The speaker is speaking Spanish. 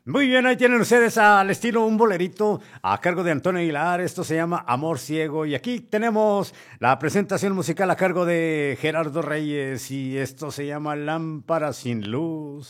Muy bien, ahí tienen ustedes al estilo un bolerito a cargo de Antonio Aguilar. Esto se llama Amor Ciego. Y aquí tenemos la presentación musical a cargo de Gerardo Reyes. Y esto se llama Lámpara sin luz.